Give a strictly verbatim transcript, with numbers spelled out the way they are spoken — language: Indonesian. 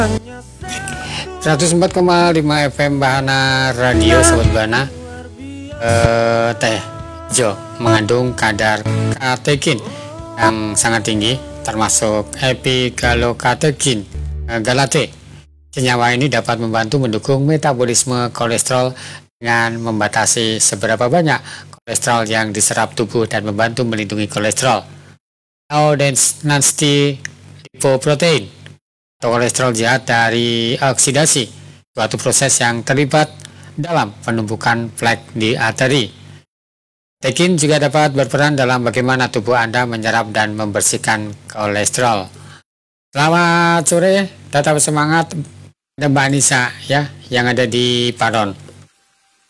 seratus empat koma lima F M Bahana Radio, Sobat Bahana. eh, Teh hijau mengandung kadar katekin yang sangat tinggi, termasuk epigalokatekin eh, galate. Senyawa ini dapat membantu mendukung metabolisme kolesterol dengan membatasi seberapa banyak kolesterol yang diserap tubuh dan membantu melindungi kolesterol. Low density lipoprotein atau kolesterol jahat dari oksidasi, suatu proses yang terlibat dalam penumpukan flek di arteri. Tekin juga dapat berperan dalam bagaimana tubuh Anda menyerap dan membersihkan kolesterol. Selamat sore, tetap semangat. Ada Mbak Anissa ya yang ada di Paron.